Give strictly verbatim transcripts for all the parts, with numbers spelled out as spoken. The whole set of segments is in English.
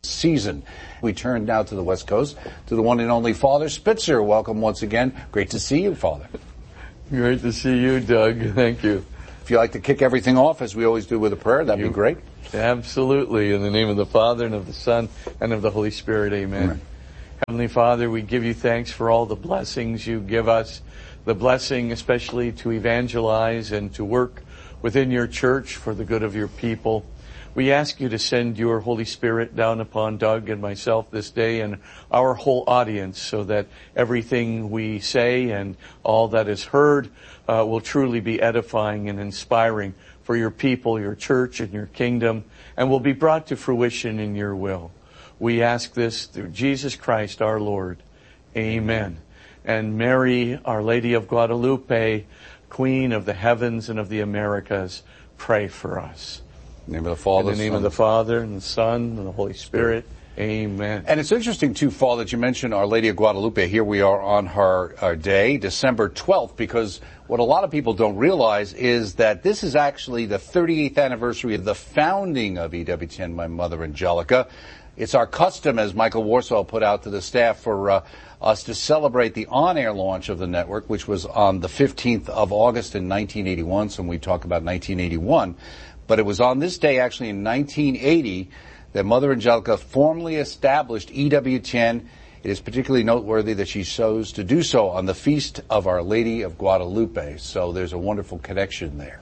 season. We turn now to the West Coast, to the one and only Father Spitzer. Welcome once again. Great to see you, Father. Great to see you, Doug. Thank you. If you'd like to kick everything off, as we always do with a prayer, that'd you, be great. Absolutely. In the name of the Father, and of the Son, and of the Holy Spirit, amen. Amen. Heavenly Father, we give you thanks for all the blessings you give us, the blessing especially to evangelize and to work within your church for the good of your people. We ask you to send your Holy Spirit down upon Doug and myself this day and our whole audience, so that everything we say and all that is heard uh, will truly be edifying and inspiring for your people, your church, and your kingdom, and will be brought to fruition in your will. We ask this through Jesus Christ our Lord. Amen. And Mary, Our Lady of Guadalupe, Queen of the heavens and of the Americas, pray for us. In the name of the Father, in the name of the Father, and the Son, and the Holy Spirit. Amen. And it's interesting, too, Father, that you mentioned Our Lady of Guadalupe. Here we are on her, her day, December twelfth, because what a lot of people don't realize is that this is actually the thirty-eighth anniversary of the founding of E W T N, my mother, Angelica. It's our custom, as Michael Warsaw put out to the staff, for uh, us to celebrate the on-air launch of the network, which was on the fifteenth of August in nineteen eighty-one, so when we talk about nineteen eighty-one. But it was on this day, actually, in nineteen eighty, that Mother Angelica formally established E W T N. It is particularly noteworthy that she chose to do so on the feast of Our Lady of Guadalupe, so there's a wonderful connection there.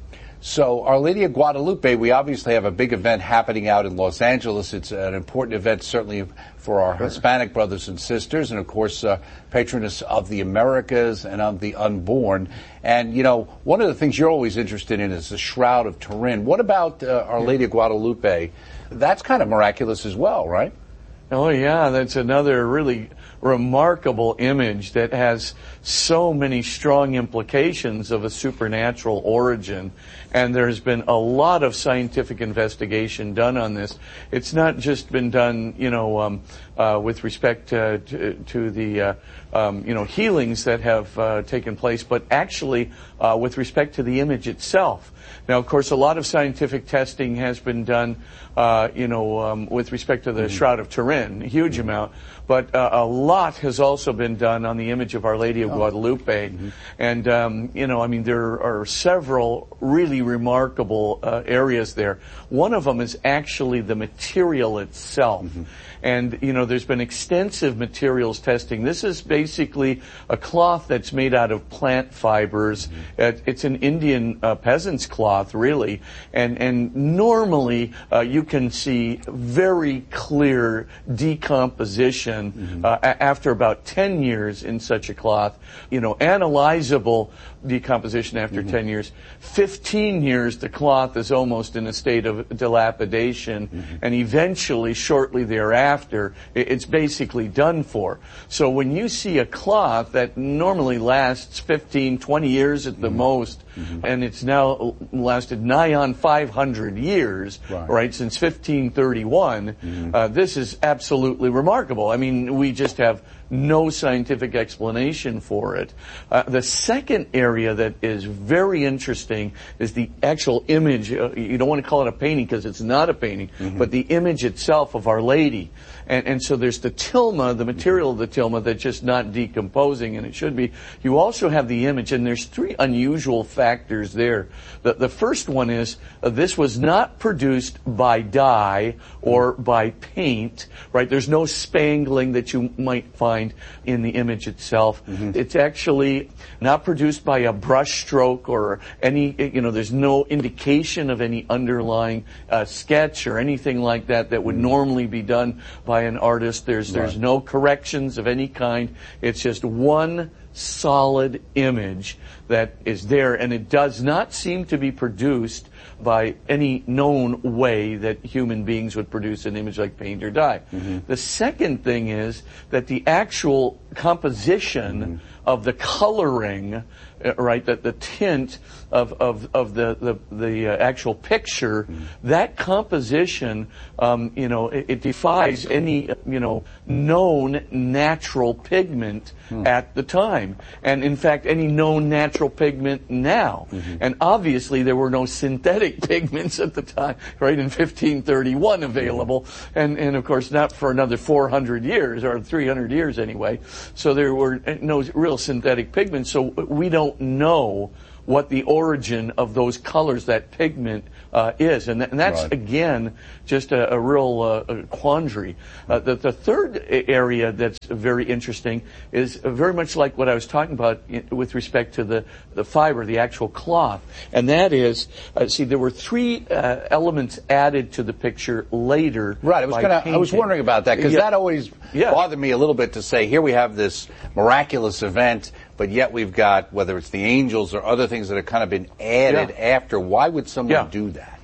So, Our Lady of Guadalupe, we obviously have a big event happening out in Los Angeles. It's an important event, certainly for our Hispanic brothers and sisters, and of course, uh, patroness of the Americas and of the unborn. And, you know, one of the things you're always interested in is the Shroud of Turin. What about uh, Our Lady of Guadalupe? That's kind of miraculous as well, right? Oh, yeah, that's another really remarkable image that has so many strong implications of a supernatural origin. And there's been a lot of scientific investigation done on this. It's not just been done, you know, um, uh, with respect uh, to, to the, uh, um, you know, healings that have uh, taken place, but actually uh, with respect to the image itself. Now, of course, a lot of scientific testing has been done, uh, you know, um, with respect to the mm-hmm. Shroud of Turin, a huge mm-hmm. amount. But uh, a lot has also been done on the image of Our Lady of oh. Guadalupe. Mm-hmm. And, um, you know, I mean, there are several really remarkable uh, areas there. One of them is actually the material itself. Mm-hmm. And, you know, there's been extensive materials testing. This is basically a cloth that's made out of plant fibers. Mm-hmm. It's an Indian uh, peasant's cloth, really. And, and normally uh, you can see very clear decomposition mm-hmm. uh, a- after about ten years in such a cloth. You know, analyzable decomposition after mm-hmm. ten years. fifteen years, the cloth is almost in a state of dilapidation. Mm-hmm. And eventually, shortly thereafter, After, it's basically done for. So when you see a cloth that normally lasts fifteen, twenty years at the mm-hmm. most, mm-hmm. and it's now lasted nigh on five hundred years, right, right since fifteen thirty-one, mm-hmm. uh, this is absolutely remarkable. I mean, we just have no scientific explanation for it. Uh, the second area that is very interesting is the actual image. Uh, you don't want to call it a painting because it's not a painting, mm-hmm. but the image itself of Our Lady. And, and so there's the tilma, the material of the tilma that's just not decomposing, and it should be. You also have the image, and there's three unusual factors there. The, the first one is uh, this was not produced by dye or by paint, right? There's no spangling that you might find in the image itself. Mm-hmm. It's actually not produced by a brush stroke or any, you know, there's no indication of any underlying uh, sketch or anything like that that would mm-hmm. normally be done by an artist. There's, right. there's no corrections of any kind. It's just one solid image that is there, and it does not seem to be produced by any known way that human beings would produce an image like paint or dye. Mm-hmm. The second thing is that the actual composition mm-hmm. of the coloring, uh, right, that the tint of of of the the, the uh, actual picture, mm. that composition, um, you know, it, it defies any you know known natural pigment mm. at the time, and in fact, any known natural pigment now. Mm-hmm. And obviously, there were no synthetic pigments at the time, right? In fifteen thirty-one, available, mm-hmm. and and of course not for another four hundred years or three hundred years anyway. So there were no real synthetic pigments. So we don't know what the origin of those colors, that pigment, uh, is. And, th- and that's, right. again, just a, a real uh, a quandary. Uh, the, the third area that's very interesting is very much like what I was talking about in, with respect to the, the fiber, the actual cloth. And that is, uh, see, there were three uh, elements added to the picture later. Right, I was gonna, I was wondering about that, because yeah. that always yeah. bothered me a little bit to say, here we have this miraculous event, but yet we've got, whether it's the angels or other things that have kind of been added yeah. after. Why would someone yeah. do that?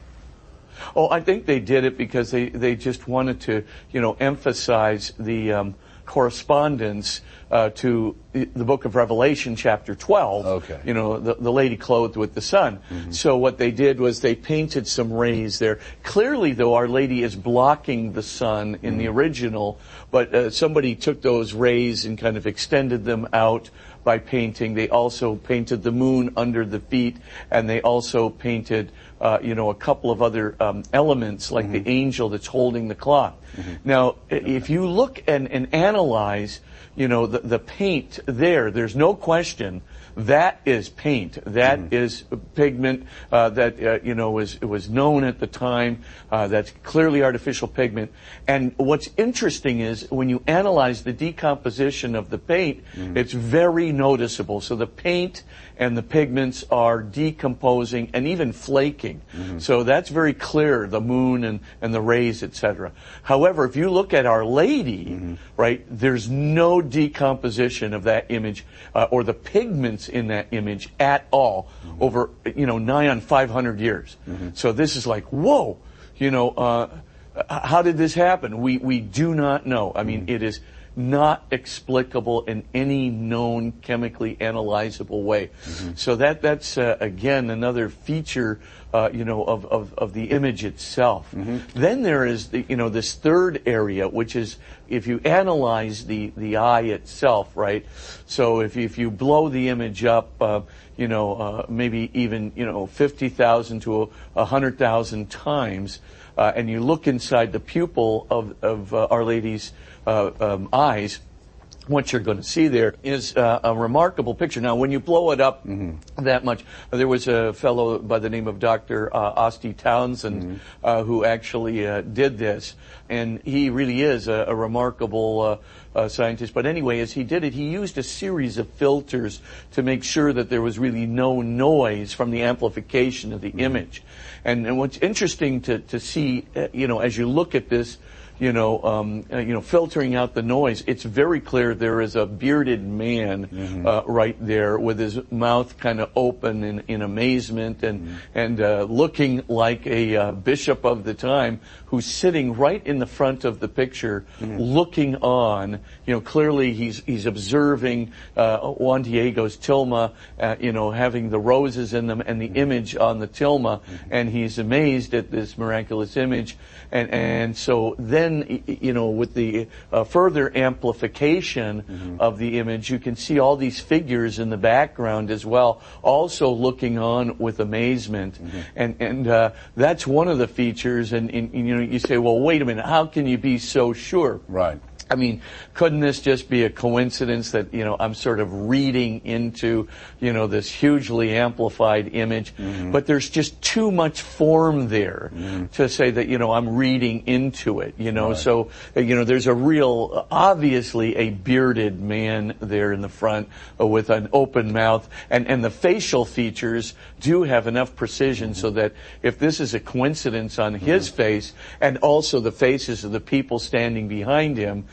Oh, I think they did it because they, they just wanted to, you know, emphasize the um, correspondence uh, to the book of Revelation, chapter twelve. Okay. You know, the, the lady clothed with the sun. Mm-hmm. So what they did was they painted some rays there. Clearly, though, Our Lady is blocking the sun in mm-hmm. the original, but uh, somebody took those rays and kind of extended them out by painting. They also painted the moon under the feet, and they also painted, uh, you know, a couple of other um, elements, like mm-hmm. the angel that's holding the cloth. Mm-hmm. Now, okay. if you look and, and analyze, you know, the, the paint there, there's no question that is paint. That mm-hmm. is pigment uh, that uh, you know was was known at the time. Uh, that's clearly artificial pigment. And what's interesting is when you analyze the decomposition of the paint, mm-hmm. it's very noticeable. So the paint and the pigments are decomposing and even flaking. Mm-hmm. So that's very clear. The moon and and the rays, et cetera. However, if you look at Our Lady, mm-hmm. right, there's no decomposition of that image uh, or the pigments in that image at all mm-hmm. over, you know, nigh on five hundred years. Mm-hmm. So this is like, whoa, you know, uh, how did this happen? We, we do not know. I mean, mm-hmm. it is not explicable in any known chemically analyzable way. Mm-hmm. So that, that's, uh, again, another feature, uh, you know, of, of, of the image itself. Mm-hmm. Then there is, the, you know, this third area, which is if you analyze the, the eye itself, right? So if you, if you blow the image up, uh, you know, uh, maybe even, you know, fifty thousand to one hundred thousand times, uh, and you look inside the pupil of, of uh, Our Lady's uh, um, eyes, what you're going to see there is uh, a remarkable picture. Now, when you blow it up mm-hmm. that much, there was a fellow by the name of Doctor Uh, Osti Townsend mm-hmm. uh, who actually uh, did this, and he really is a, a remarkable uh, uh, scientist. But anyway, as he did it, he used a series of filters to make sure that there was really no noise from the amplification of the mm-hmm. image. And, and what's interesting to, to see, uh, you know, as you look at this, you know, um, uh, you know, filtering out the noise, it's very clear there is a bearded man mm-hmm. uh, right there with his mouth kind of open in, in amazement and mm-hmm. and uh, looking like a uh, bishop of the time who's sitting right in the front of the picture, mm-hmm. looking on. You know, clearly he's he's observing uh, Juan Diego's tilma, uh, you know, having the roses in them and the mm-hmm. image on the tilma, mm-hmm. and he's amazed at this miraculous image, and and so then. Then, you know, with the uh, further amplification mm-hmm. of the image, you can see all these figures in the background as well, also looking on with amazement. Mm-hmm. And and uh, that's one of the features. And, and, and, you know, you say, well, wait a minute, how can you be so sure? Right. I mean, couldn't this just be a coincidence that, you know, I'm sort of reading into, you know, this hugely amplified image? Mm-hmm. But there's just too much form there mm-hmm. to say that, you know, I'm reading into it, you know. Right. So, you know, there's a real, obviously a bearded man there in the front uh, with an open mouth. And, and the facial features do have enough precision mm-hmm. so that if this is a coincidence on mm-hmm. his face and also the faces of the people standing behind him,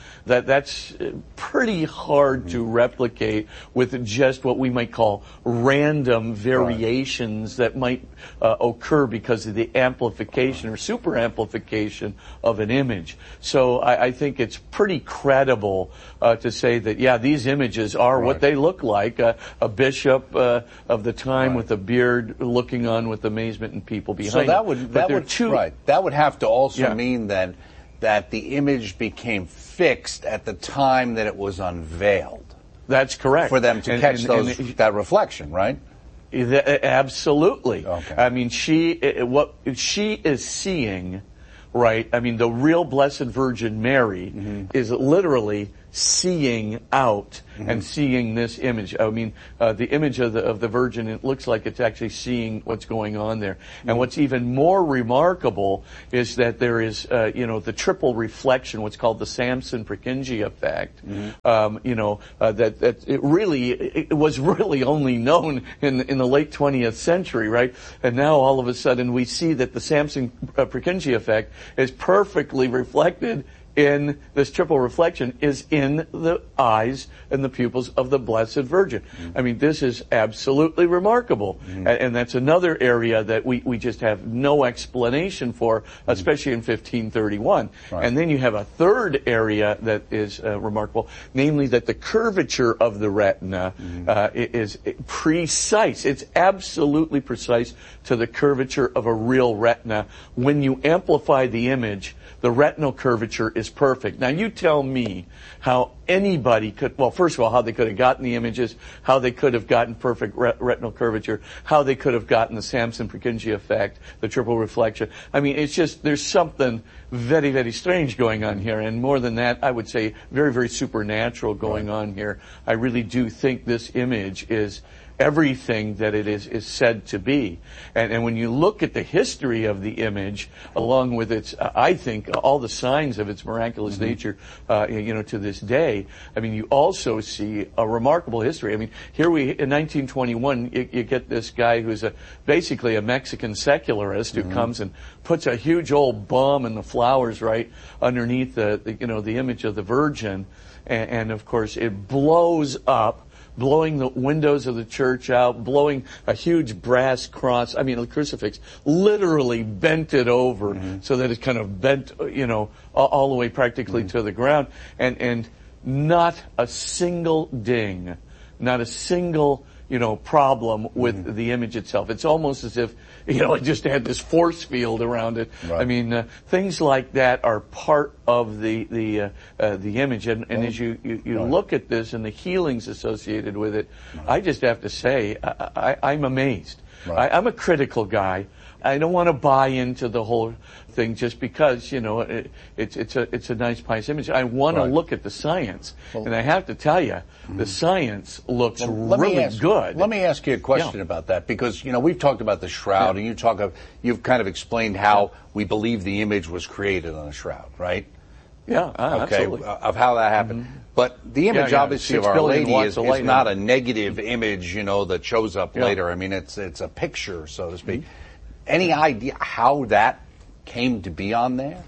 that that's pretty hard to replicate with just what we might call random variations right. that might uh, occur because of the amplification or super amplification of an image. So I, I think it's pretty credible uh, to say that, yeah, these images are right. what they look like. Uh, a bishop uh, of the time right. with a beard looking on with amazement and people behind so that him. would that would two, right that would have to also yeah. mean then that the image became fixed at the time that it was unveiled. That's correct. For them to and, catch and, those and, that reflection, right? Absolutely. Okay. I mean, she what she is seeing, right? I mean, the real Blessed Virgin Mary mm-hmm. is literally seeing out mm-hmm. and seeing this image. I mean, uh, the image of the of the Virgin, it looks like it's actually seeing what's going on there. Mm-hmm. And what's even more remarkable is that there is, uh, you know, the triple reflection, what's called the Samson-Purkinje effect. Mm-hmm. Um, you know, uh, that that it really it was really only known in in the late twentieth century, right? And now all of a sudden we see that the Samson-Purkinje effect is perfectly reflected in this triple reflection is in the eyes and the pupils of the Blessed Virgin. Mm-hmm. I mean, this is absolutely remarkable. Mm-hmm. And, and that's another area that we, we just have no explanation for, mm-hmm. especially in fifteen thirty-one. Right. And then you have a third area that is uh, remarkable, namely that the curvature of the retina mm-hmm. uh, is precise. It's absolutely precise to the curvature of a real retina. When you amplify the image, the retinal curvature is perfect. Now, you tell me how anybody could, well, first of all, how they could have gotten the images, how they could have gotten perfect ret- retinal curvature, how they could have gotten the Samson-Purkinje effect, the triple reflection. I mean, it's just, there's something very, very strange going on here. And more than that, I would say very, very supernatural going right. on here. I really do think this image is everything that it is is said to be. And, and when you look at the history of the image, along with its, uh, I think, all the signs of its miraculous mm-hmm. nature, uh, you know, to this day, I mean, you also see a remarkable history. I mean, here we, in nineteen twenty-one, you, you get this guy who's a, basically a Mexican secularist who mm-hmm. comes and puts a huge old bomb in the flowers right underneath the, the you know, the image of the Virgin. And, and of course, it blows up, blowing the windows of the church out, blowing a huge brass cross, I mean, a crucifix, literally bent it over mm-hmm. so that it kind of bent, you know, all, all the way practically mm-hmm. to the ground. And, and not a single ding, not a single, you know, problem with mm-hmm. the image itself. It's almost as if, you know, it just had this force field around it. Right. I mean, uh, things like that are part of the the uh, uh, the image. And, and as you, you, you right. look at this and the healings associated with it, right. I just have to say, I, I, I'm amazed. Right. I, I'm a critical guy. I don't want to buy into the whole thing just because, you know, it, it's it's a it's a nice pious image. I want right. to look at the science, well, and I have to tell you, mm-hmm. the science looks well, really ask, good. Let me ask you a question yeah. about that, because you know we've talked about the shroud, yeah. and you talk of you've kind of explained how yeah. we believe the image was created on a shroud, right? Yeah, uh, okay, absolutely. Of how that happened. Mm-hmm. But the image, yeah, yeah. obviously, Six of Our Lady is, is not a negative image, you know, that shows up yeah. later. I mean, it's it's a picture, so to speak. Mm-hmm. Any idea how that came to be on there?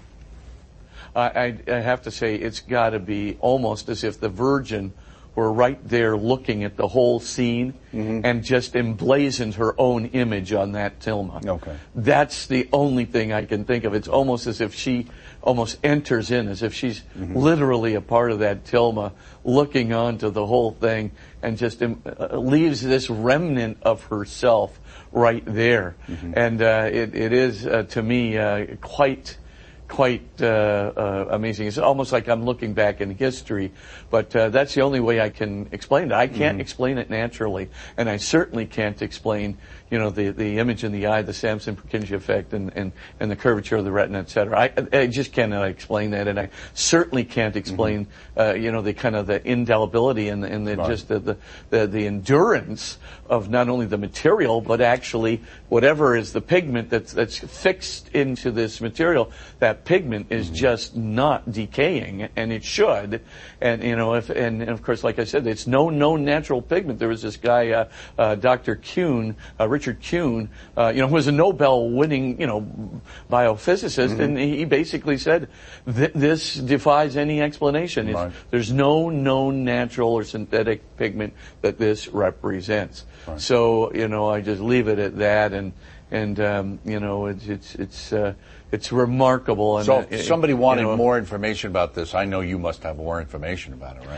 I, I have to say it's got to be almost as if the Virgin were right there looking at the whole scene mm-hmm. and just emblazoned her own image on that tilma. Okay. That's the only thing I can think of. It's almost as if she almost enters in, as if she's mm-hmm. literally a part of that tilma, looking onto the whole thing and just um, uh, leaves this remnant of herself right there. Mm-hmm. And uh, it, it is, uh, to me, uh, quite quite uh, uh, amazing. It's almost like I'm looking back in history, but uh, that's the only way I can explain it. I can't mm-hmm. explain it naturally, and I certainly can't explain, you know, the, the image in the eye, the Samson-Purkinje effect, and, and, and the curvature of the retina, et cetera. I, I just cannot explain that, and I certainly can't explain, mm-hmm. uh, you know, the kind of the indelibility and, and the, right. just the, the, the, the endurance of not only the material, but actually whatever is the pigment that's, that's fixed into this material, that that pigment is mm-hmm. just not decaying, and it should. And you know, if and, and of course, like I said, it's no known natural pigment. There was this guy, uh, uh, Doctor Kuhn, uh, Richard Kuhn, uh, you know, who was a Nobel-winning, you know, biophysicist, mm-hmm. and he basically said th- this defies any explanation. Right. There's no known natural or synthetic pigment that this represents. Right. So you know, I just leave it at that, and and um, you know, it's it's it's. Uh, It's remarkable. And so if it, somebody wanted you know, more information about this, I know you must have more information about it, right?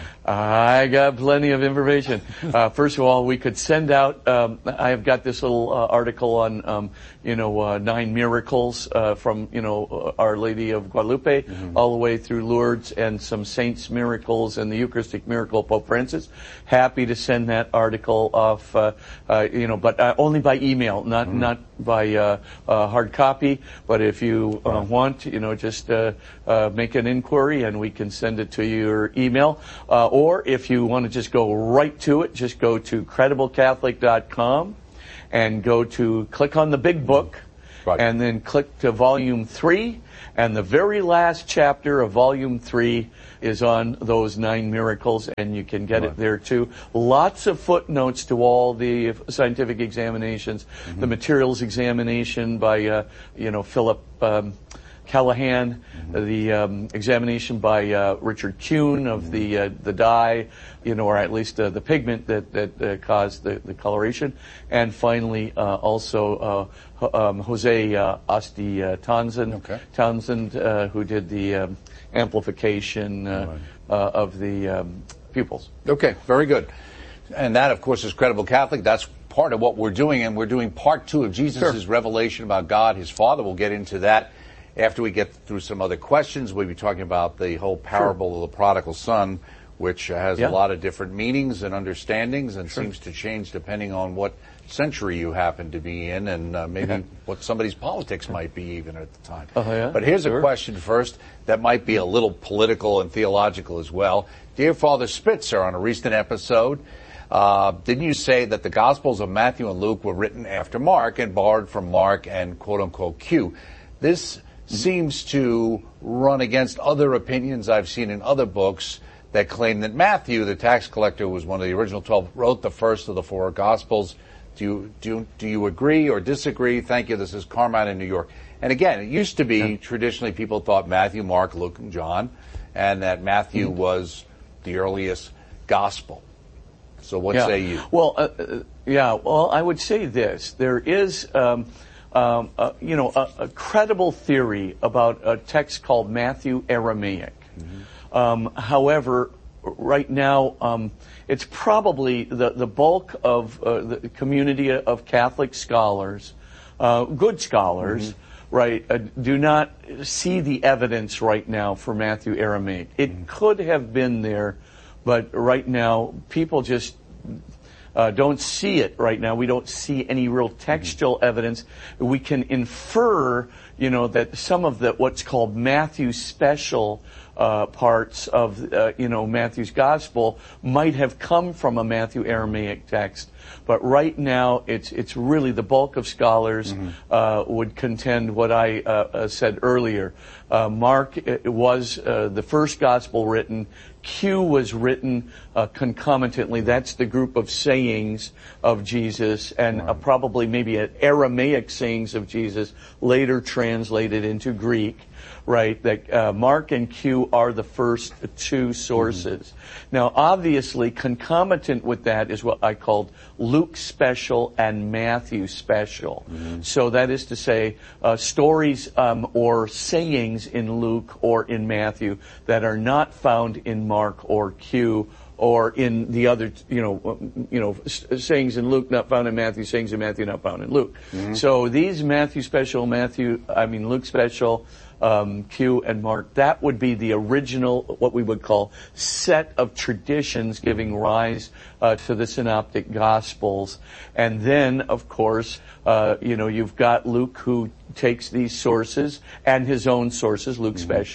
I got plenty of information. uh, first of all, we could send out, um, I've got this little uh, article on, um, you know, uh, nine miracles uh, from, you know, Our Lady of Guadalupe, mm-hmm. all the way through Lourdes, and some saints' miracles and the Eucharistic miracle of Pope Francis. Happy to send that article off, uh, uh, you know, but uh, only by email, not, mm-hmm. not by uh, uh, hard copy. But if you Uh, want, you know, just uh, uh, make an inquiry and we can send it to your email. Uh, or if you want to just go right to it, just go to credible catholic dot com and go to click on the big book, right. and then click to volume three. And the very last chapter of volume three is on those nine miracles, and you can get right. it there too. Lots of footnotes to all the scientific examinations, mm-hmm. the materials examination by, uh, you know, Philip um, Callahan, mm-hmm. the um, examination by uh, Richard Kuhn of mm-hmm. the uh, the dye, you know, or at least uh, the pigment that that uh, caused the, the coloration, and finally uh, also uh, um, Jose uh, Asti uh, Townsend, okay. Townsend, uh, who did the um, amplification uh, right. uh, of the um, pupils. Okay, very good. And that, of course, is Credible Catholic. That's part of what we're doing, and we're doing part two of Jesus' sure. revelation about God, His Father. We'll get into that after we get through some other questions. We'll be talking about the whole parable sure. of the prodigal son, which has yeah. a lot of different meanings and understandings, and sure. seems to change depending on what century you happen to be in, and uh, maybe yeah. what somebody's politics might be even at the time. Uh, yeah, but here's sure. a question first that might be a little political and theological as well. Dear Father Spitzer, on a recent episode, uh, didn't you say that the Gospels of Matthew and Luke were written after Mark and borrowed from Mark and quote-unquote Q? This mm-hmm. seems to run against other opinions I've seen in other books that claim that Matthew, the tax collector, was one of the original twelve, wrote the first of the four Gospels. Do you, do you, do you agree or disagree? Thank you. This is Carmine in New York. And again, it used to be, yeah. traditionally, people thought Matthew, Mark, Luke, and John, and that Matthew mm-hmm. was the earliest gospel. So what yeah. say you? Well, uh, uh, yeah, well, I would say this. There is, um, um, uh, you know, a, a credible theory about a text called Matthew Aramaic. Mm-hmm. Um, however, right now, um, it's probably the, the bulk of uh, the community of Catholic scholars, uh, good scholars, mm-hmm. right, uh, do not see the evidence right now for Matthew Aramaic. It mm-hmm. could have been there, but right now, people just uh, don't see it right now. We don't see any real textual mm-hmm. evidence. We can infer, you know, that some of the what's called Matthew special Uh, parts of, uh, you know, Matthew's gospel might have come from a Matthew Aramaic text. But right now, it's it's really the bulk of scholars mm-hmm. uh, would contend what I uh, uh, said earlier. Uh, Mark it was uh, the first gospel written. Q was written uh, concomitantly. That's the group of sayings of Jesus, and uh, probably maybe an Aramaic sayings of Jesus, later translated into Greek. Right, that uh, Mark and Q are the first two sources. Mm-hmm. Now, obviously, concomitant with that is what I called Luke special and Matthew special. Mm-hmm. So that is to say, uh, stories um, or sayings in Luke or in Matthew that are not found in Mark or Q, or in the other, you know, you know, sayings in Luke not found in Matthew, sayings in Matthew not found in Luke. Mm-hmm. So these Matthew special, Matthew, I mean Luke special, um, Q and Mark, that would be the original, what we would call set of traditions giving rise uh, to the Synoptic Gospels. And then, of course, uh, you know, you've got Luke who takes these sources and his own sources, Luke mm-hmm. special,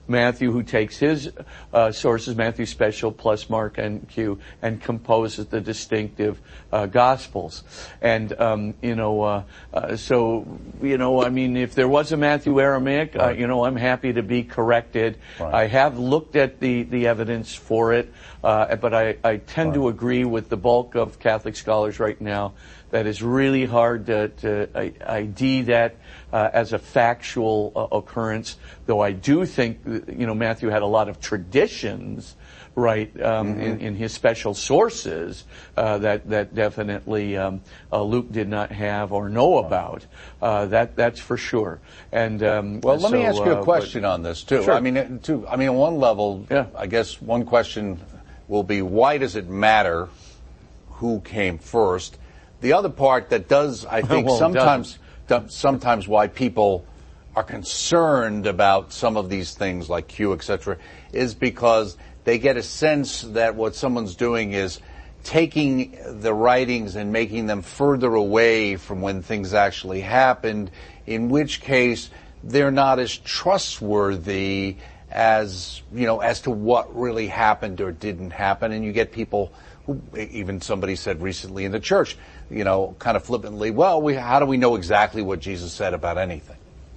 Matthew, who takes his uh, sources, Matthew Special plus Mark and Q, and composes the distinctive uh, Gospels. And, um, you know, uh, uh, so, you know, I mean, if there was a Matthew Aramaic, right. uh, you know, I'm happy to be corrected. Right. I have looked at the, the evidence for it, uh, but I, I tend right. to agree with the bulk of Catholic scholars right now that it's really hard to, to I D that uh, as a factual uh, occurrence, though I do think, you know, Matthew had a lot of traditions, right, um, mm-hmm. in, in his special sources uh, that, that definitely um, uh, Luke did not have or know about. Uh, that That's for sure. And um, Well, let so, me ask you a uh, question but, on this, too. Sure. I mean, too, I mean, on one level, yeah. I guess one question will be, why does it matter who came first? The other part that does, I think, well, sometimes sometimes why people are concerned about some of these things like Q, et cetera, is because they get a sense that what someone's doing is taking the writings and making them further away from when things actually happened, in which case they're not as trustworthy as, you know, as to what really happened or didn't happen. And you get people who, even somebody said recently in the church, you know, kind of flippantly, well, we, how do we know exactly what Jesus said about anything?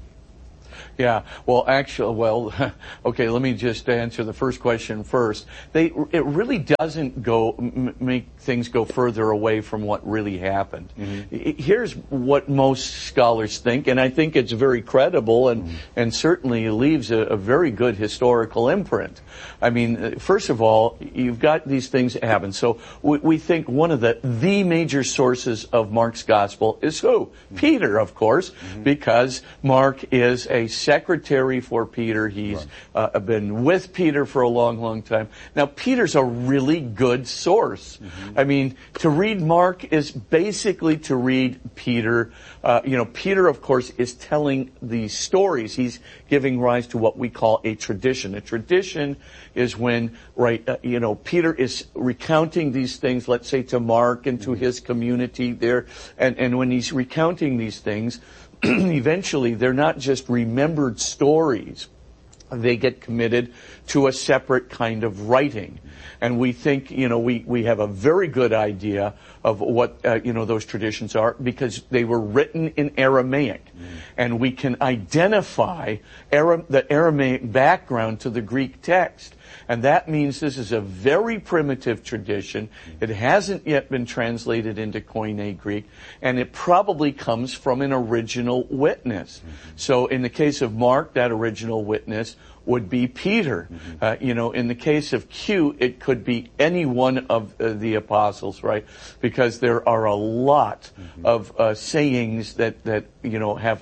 Yeah, well, actually, well, okay, let me just answer the first question first. They, it really doesn't go, m- make things go further away from what really happened. Mm-hmm. Here's what most scholars think, and I think it's very credible and, mm-hmm. and certainly leaves a, a very good historical imprint. I mean, first of all, you've got these things that happen. So we, we think one of the, the major sources of Mark's gospel is who? Mm-hmm. Peter, of course, mm-hmm. because Mark is a secretary for Peter. He's right. uh, been with Peter for a long, long time. Now, Peter's a really good source. Mm-hmm. I mean, to read Mark is basically to read Peter. Uh, you know, Peter, of course, is telling these stories. He's giving rise to what we call a tradition. A tradition is when, right, uh, you know, Peter is recounting these things, let's say, to Mark and to mm-hmm. his community there. And, and when he's recounting these things, eventually they're not just remembered stories. They get committed to a separate kind of writing. And we think, you know, we, we have a very good idea of what, uh, you know, those traditions are because they were written in Aramaic. Mm. And we can identify Ara- the Aramaic background to the Greek text. And that means this is a very primitive tradition. It hasn't yet been translated into Koine Greek, and it probably comes from an original witness. Mm-hmm. So in the case of Mark, that original witness would be Peter. Mm-hmm. Uh, you know, in the case of Q, it could be any one of uh, the apostles, right? Because there are a lot mm-hmm. of uh, sayings that, that, you know, have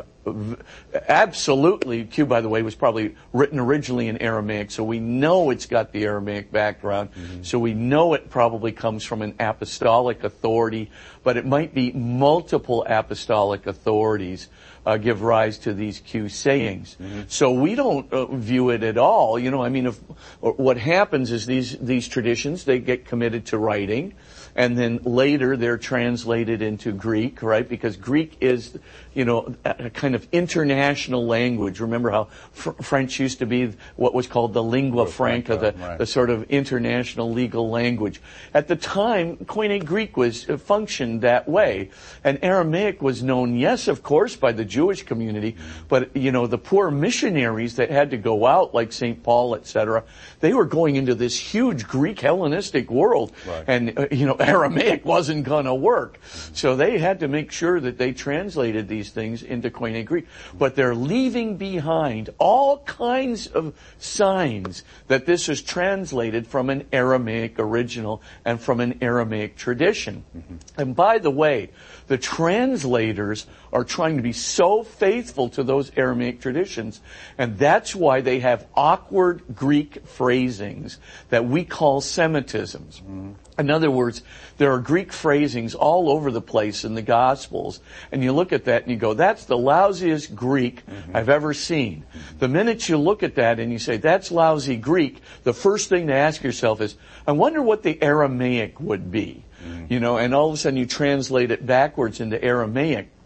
absolutely, Q, by the way, was probably written originally in Aramaic, so we know it's got the Aramaic background. Mm-hmm. So we know it probably comes from an apostolic authority, but it might be multiple apostolic authorities uh, give rise to these Q sayings. Mm-hmm. So we don't uh, view it at all. You know, I mean, if, what happens is these these traditions, they get committed to writing. And then later they're translated into Greek, right? Because Greek is, you know, a kind of international language. Remember how fr- French used to be what was called the lingua franca, the, right. the sort of international legal language. At the time, Koine Greek was uh, functioned that way. And Aramaic was known, yes, of course, by the Jewish community, but, you know, the poor missionaries that had to go out, like Saint Paul, et cetera, they were going into this huge Greek Hellenistic world. Right. And, uh, you know, Aramaic wasn't going to work. So they had to make sure that they translated these things into Koine Greek. But they're leaving behind all kinds of signs that this is translated from an Aramaic original and from an Aramaic tradition. Mm-hmm. And by the way, the translators are trying to be so faithful to those Aramaic traditions, and that's why they have awkward Greek phrasings that we call Semitisms. Mm-hmm. In other words, there are Greek phrasings all over the place in the Gospels, and you look at that and you go, that's the lousiest Greek mm-hmm. I've ever seen. Mm-hmm. The minute you look at that and you say, that's lousy Greek, the first thing to ask yourself is, I wonder what the Aramaic would be. Mm-hmm. You know, and all of a sudden you translate it backwards into Aramaic.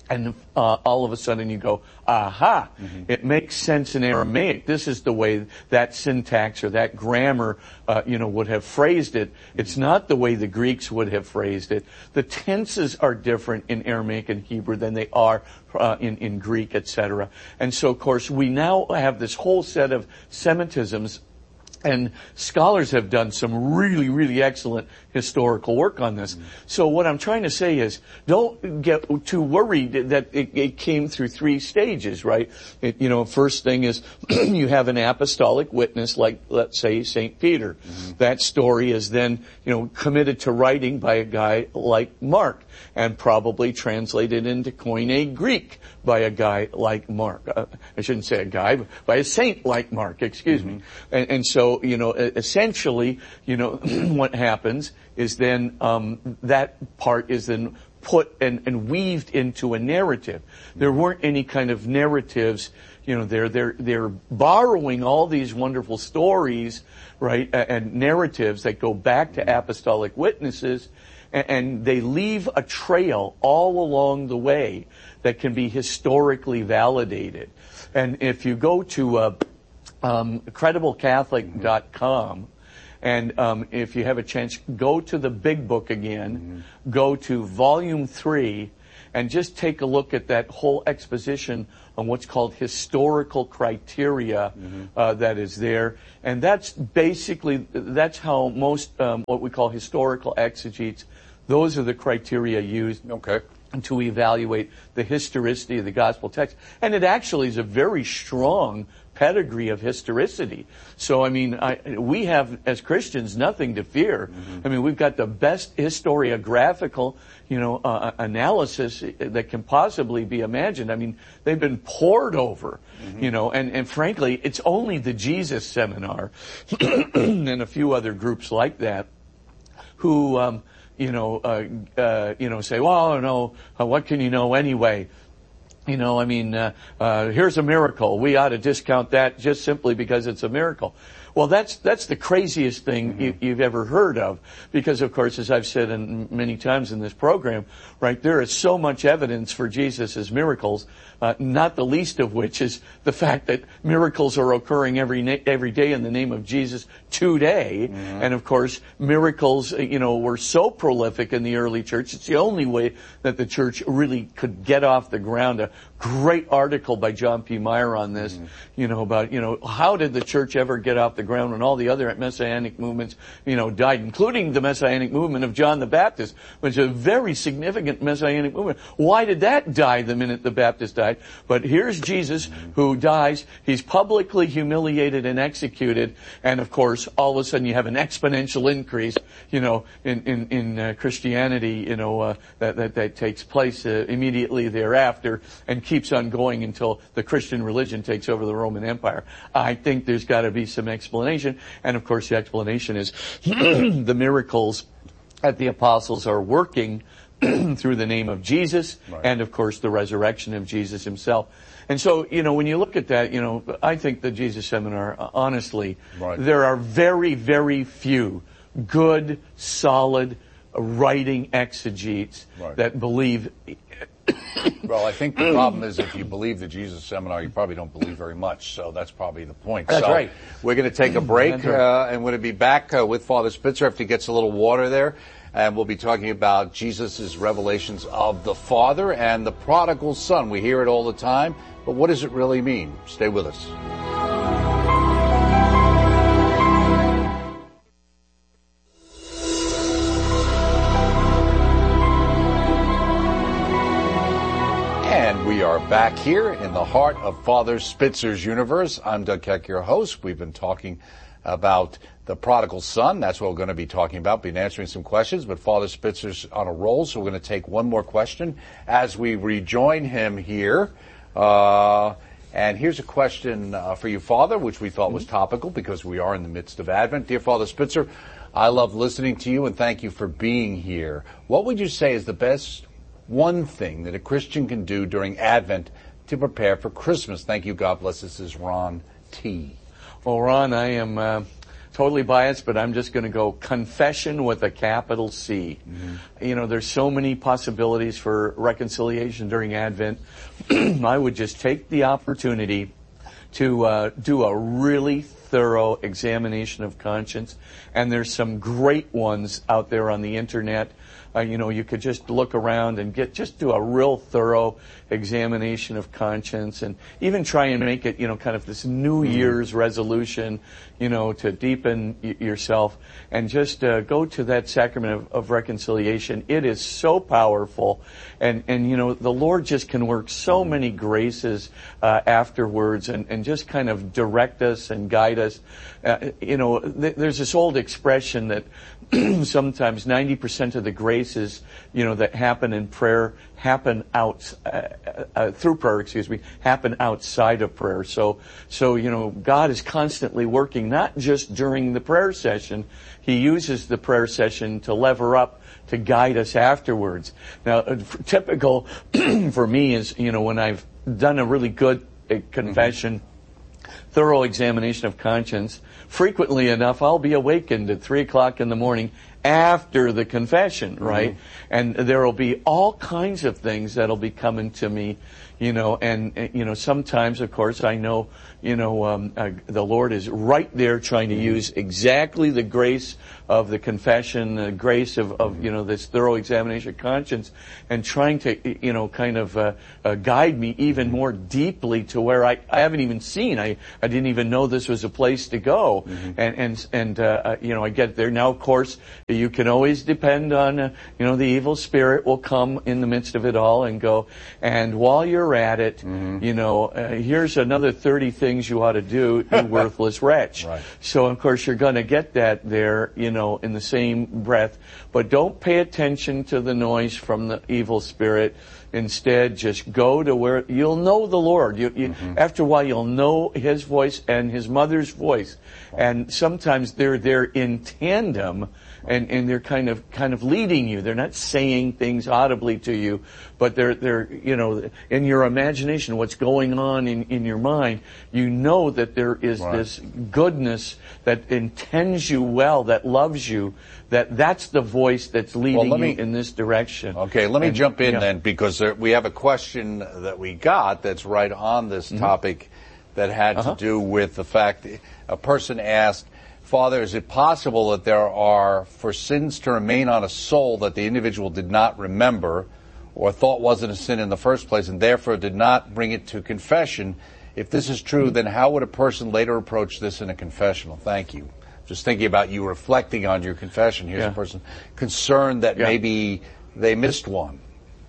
And uh, all of a sudden you go, aha, mm-hmm. It makes sense in Aramaic. This is the way that syntax or that grammar, uh, you know, would have phrased it. It's not the way the Greeks would have phrased it. The tenses are different in Aramaic and Hebrew than they are uh, in, in Greek, et cetera. And so, of course, we now have this whole set of Semitisms. And scholars have done some really, really excellent historical work on this. Mm. So what I'm trying to say is, don't get too worried that it, it came through three stages, right? It, you know, first thing is you have an apostolic witness, like, let's say, Saint Peter. Mm-hmm. That story is then, you know, committed to writing by a guy like Mark, and probably translated into Koine Greek by a guy like Mark. Uh, I shouldn't say a guy, but by a saint like Mark, excuse mm-hmm. me. And, and so, you know, essentially, you know, what happens is then um, that part is then put and, and weaved into a narrative. There weren't any kind of narratives, you know, they're, they're, they're borrowing all these wonderful stories, right, and narratives that go back to apostolic witnesses, and, and they leave a trail all along the way that can be historically validated. And if you go to uh, um, credible catholic dot com, and um, if you have a chance, go to the Big Book again, mm-hmm. go to volume three, and just take a look at that whole exposition on what's called historical criteria mm-hmm. uh, that is there. And that's basically, that's how most, um, what we call historical exegetes, those are the criteria used. Okay. To evaluate the historicity of the gospel text. And it actually is a very strong pedigree of historicity. So, I mean, I, we have, as Christians, nothing to fear. Mm-hmm. I mean, we've got the best historiographical, you know, uh, analysis that can possibly be imagined. I mean, they've been poured over, mm-hmm. you know, and, and frankly, it's only the Jesus Seminar and a few other groups like that who, um, you know, uh, uh, you know, say, well, no, uh, what can you know anyway? You know, I mean, uh, uh, here's a miracle. We ought to discount that just simply because it's a miracle. Well, that's that's the craziest thing mm-hmm. you, you've ever heard of, because, of course, as I've said in, many times in this program, right, there is so much evidence for Jesus' miracles, uh, not the least of which is the fact that miracles are occurring every na- every day in the name of Jesus today. Mm-hmm. And, of course, miracles, you know, were so prolific in the early church. It's the only way that the church really could get off the ground. A great article by John P. Meyer on this, mm-hmm. you know, about, you know, how did the church ever get off the ground when all the other messianic movements, you know, died, including the messianic movement of John the Baptist, which is a very significant messianic movement. Why did that die the minute the Baptist died? But here's Jesus who dies. He's publicly humiliated and executed. And of course, all of a sudden you have an exponential increase, you know, in, in, in uh, Christianity, you know, uh, that, that, that takes place uh, immediately thereafter and keeps on going until the Christian religion takes over the Roman Empire. I think there's got to be some explanation. And of course, the explanation is the miracles that the apostles are working through the name of Jesus, right. And of course, the resurrection of Jesus himself. And so, you know, when you look at that, you know, I think the Jesus Seminar, honestly, right. There are very, very few good, solid, writing exegetes right. that believe. Well, I think the problem is if you believe the Jesus Seminar, you probably don't believe very much. So that's probably the point. That's so right. We're going to take a break, right. uh, and we're going to be back uh, with Father Spitzer after he gets a little water there. And we'll be talking about Jesus' revelations of the Father and the prodigal son. We hear it all the time, but what does it really mean? Stay with us. And we are back here in the heart of Father Spitzer's universe. I'm Doug Keck, your host. We've been talking about the prodigal son. That's what we're going to be talking about, been answering some questions, but Father Spitzer's on a roll, so we're going to take one more question as we rejoin him here. Uh, and here's a question uh, for you, Father, which we thought was topical because we are in the midst of Advent. Dear Father Spitzer, I love listening to you and thank you for being here. What would you say is the best one thing that a Christian can do during Advent to prepare for Christmas? Thank you. God bless. This is Ron T. Well, Ron, I am uh, totally biased, but I'm just going to go confession with a capital C. Mm-hmm. You know, there's so many possibilities for reconciliation during Advent. I would just take the opportunity to uh, do a really thorough examination of conscience. And there's some great ones out there on the internet. Uh, you know, you could just look around and get just do a real thorough examination of conscience, and even try and make it, you know, kind of this New Year's resolution, you know, to deepen y- yourself, and just uh, go to that sacrament of, of reconciliation. It is so powerful, and and you know, the Lord just can work so many graces uh, afterwards, and and just kind of direct us and guide us. Uh, you know, th- there's this old expression that sometimes ninety percent of the graces, you know, that happen in prayer happen out uh, uh, through prayer, excuse me, happen outside of prayer. So, so you know, God is constantly working, not just during the prayer session. He uses the prayer session to lever up, to guide us afterwards. Now, uh, typical for me is, you know, when I've done a really good uh, confession, mm-hmm. thorough examination of conscience, frequently enough, I'll be awakened at three o'clock in the morning after the confession, right? Mm-hmm. And there will be all kinds of things that'll be coming to me, you know, and, you know, sometimes, of course, I know, you know, um, uh, the Lord is right there trying to mm-hmm. use exactly the grace of the confession, the grace of, of, you know, this thorough examination of conscience, and trying to, you know, kind of uh, uh, guide me even more deeply to where I, I haven't even seen. I, I didn't even know this was a place to go. Mm-hmm. And, and, and uh, you know, I get there. Now, of course, you can always depend on, uh, you know, the evil spirit will come in the midst of it all and go, and while you're at it, mm-hmm. you know, uh, here's another thirty things you ought to do, you worthless wretch. Right. So, of course, you're going to get that there, you know, in the same breath. But don't pay attention to the noise from the evil spirit. Instead, just go to where you'll know the Lord. You, you, mm-hmm. After a while, you'll know His voice and His mother's voice. And sometimes they're there in tandem, and, and they're kind of kind of leading you. They're not saying things audibly to you, but they're they're you know, in your imagination, what's going on in, in your mind. You know that there is right. this goodness that intends you well, that loves you. That that's the voice that's leading well, me, you in this direction. Okay, let me and, jump in yeah. then, because there, we have a question that we got that's right on this mm-hmm. topic that had uh-huh. to do with the fact that a person asked, Father, is it possible that there are, for sins to remain on a soul that the individual did not remember or thought wasn't a sin in the first place and therefore did not bring it to confession? If this is true, then how would a person later approach this in a confessional? Thank you. Just thinking about you reflecting on your confession. Here's yeah. a person concerned that yeah. maybe they missed one.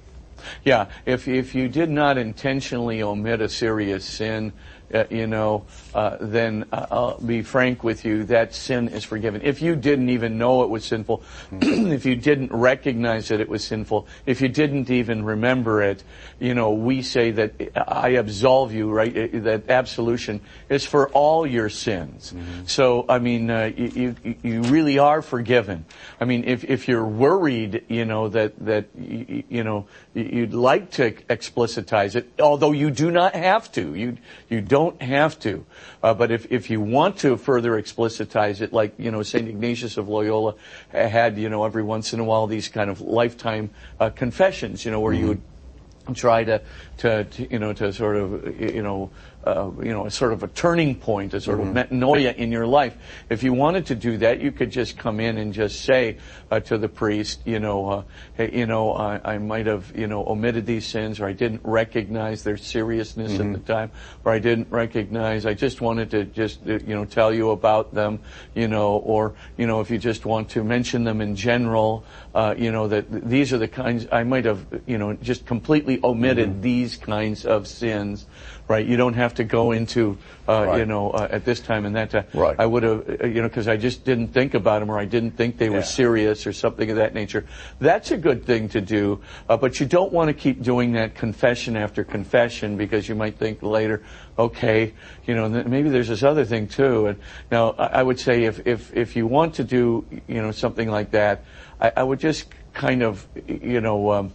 Yeah, if if you did not intentionally omit a serious sin, uh, you know, uh, then uh, I'll be frank with you, that sin is forgiven. If you didn't even know it was sinful, mm-hmm. if you didn't recognize that it was sinful, if you didn't even remember it, you know, we say that I absolve you, right? That absolution is for all your sins. Mm-hmm. So, I mean, uh, you, you you really are forgiven. I mean, if if you're worried, you know, that that you, you know you'd like to explicitize it, although you do not have to. You you don't have to. Uh, but if if you want to further explicitize it, like, you know, Saint Ignatius of Loyola had, you know, every once in a while these kind of lifetime uh, confessions, you know, where mm-hmm. you would try to, to, to, you know, to sort of, you know, uh, you know, a sort of a turning point, a sort mm-hmm. of metanoia in your life. If you wanted to do that, you could just come in and just say uh, to the priest, you know, uh, hey, you know, I, I might have, you know, omitted these sins, or I didn't recognize their seriousness mm-hmm. at the time, or I didn't recognize, I just wanted to just, you know, tell you about them, you know, or, you know, if you just want to mention them in general, uh, you know, that these are the kinds, I might have, you know, just completely omitted mm-hmm. these kinds of sins, right? You don't have to go into, uh, right. you know, uh, at this time and that time. Right. I would have, you know, because I just didn't think about them, or I didn't think they were yeah. serious or something of that nature. That's a good thing to do, uh, but you don't want to keep doing that confession after confession, because you might think later, okay, you know, maybe there's this other thing too. And now I would say if, if, if you want to do, you know, something like that, I, I would just kind of, you know, um,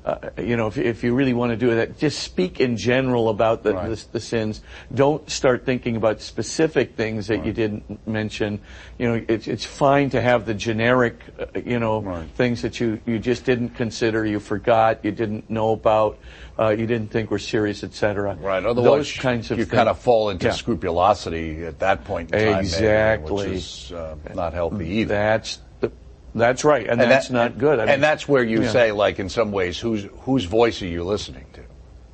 uh, you know, if, if you really want to do that, just speak in general about the, right. the, the sins. Don't start thinking about specific things that right. you didn't mention. You know, it's, it's fine to have the generic, uh, you know, right. things that you, you just didn't consider, you forgot, you didn't know about, uh, you didn't think were serious, et cetera. Right. Otherwise, those kinds of you things. kind of fall into Yeah. scrupulosity at that point in time. Exactly. Maybe, which is uh, not healthy either. That's the, that's right, and, and that's that, not good. I and mean, that's where you yeah. say, like, in some ways, whose whose voice are you listening to?